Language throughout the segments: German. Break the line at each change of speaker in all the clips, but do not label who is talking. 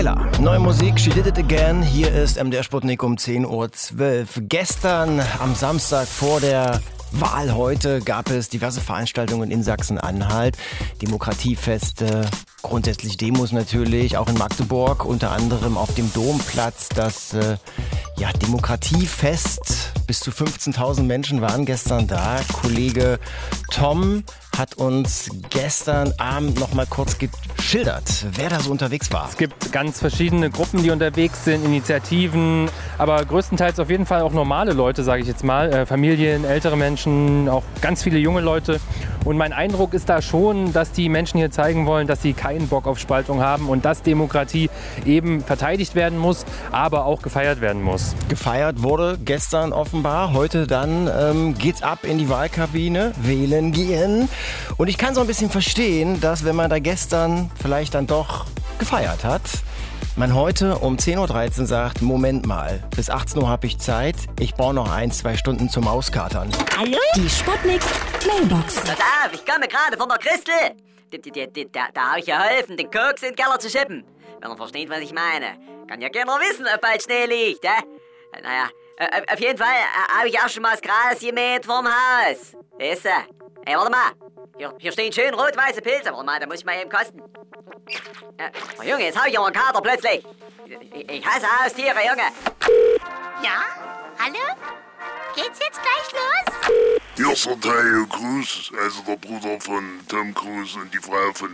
Neue Musik, She Did It Again. Hier ist MDR Sputnik um 10.12 Uhr. Gestern am Samstag vor der Wahl heute gab es diverse Veranstaltungen in Sachsen-Anhalt. Demokratiefeste, grundsätzlich Demos natürlich, auch in Magdeburg, unter anderem auf dem Domplatz. Das Demokratiefest, bis zu 15.000 Menschen waren gestern da. Kollege Tom hat uns gestern Abend noch mal kurz geschildert, wer da so unterwegs war.
Es gibt ganz verschiedene Gruppen, die unterwegs sind, Initiativen, aber größtenteils auf jeden Fall auch normale Leute, sage ich jetzt mal. Familien, ältere Menschen, auch ganz viele junge Leute. Und mein Eindruck ist da schon, dass die Menschen hier zeigen wollen, dass sie keinen Bock auf Spaltung haben und dass Demokratie eben verteidigt werden muss, aber auch gefeiert werden muss.
Gefeiert wurde gestern offenbar. Heute dann geht's ab in die Wahlkabine, wählen gehen. Und ich kann so ein bisschen verstehen, dass wenn man da gestern vielleicht dann doch gefeiert hat, man heute um 10.13 Uhr sagt, Moment mal, bis 18 Uhr habe ich Zeit, ich brauche noch 1-2 Stunden zum Auskatern.
Hallo? Die Sputnik Mailbox.
Pass auf, ich komme gerade von der Christel. Da habe ich geholfen, den Koks in den Keller zu schippen. Wenn er versteht, was ich meine. Kann ja keiner wissen, ob bald Schnee liegt, Naja, auf jeden Fall habe ich auch schon mal das Gras gemäht vorm Haus. Weißt du? Ey, warte mal. Hier stehen schön rot-weiße Pilze. Warte mal, da muss ich mal eben kosten. Oh, Junge, jetzt habe ich aber einen Kater plötzlich. Ich hasse Haustiere, Junge.
Ja? Hallo? Geht's jetzt gleich los?
Hier ist der Tayo Cruz, also der Bruder von Tom Cruise und die Frau von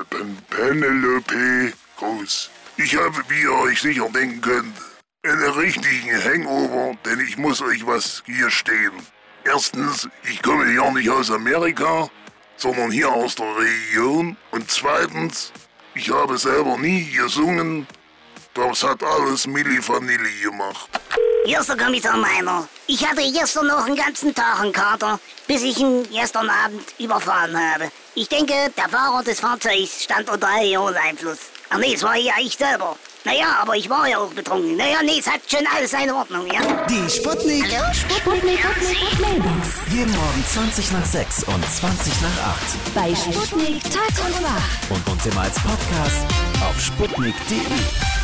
Penelope Cruz. Ich habe, wie ihr euch sicher denken könnt, einen richtigen Hangover, denn ich muss euch was hier stehen. Erstens, ich komme hier nicht aus Amerika, sondern hier aus der Region. Und zweitens, ich habe selber nie gesungen, das hat alles Milli Vanilli gemacht.
Hier ist der Kommissar Meiner. Ich hatte gestern noch einen ganzen Tag einen Kater, bis ich ihn gestern Abend überfahren habe. Ich denke, der Fahrer des Fahrzeugs stand unter Alkoholeinfluss. Ach nee, es war ja ich selber. Naja, aber ich war ja auch betrunken. Naja, nee, es hat schon alles seine Ordnung, ja?
Die Sputnik.
Hallo? Sputnik Mailbox.
Jeden Morgen 20 nach 6 und 20 nach 8.
Bei Sputnik Tag und Nacht.
Und uns immer als Podcast auf sputnik.de.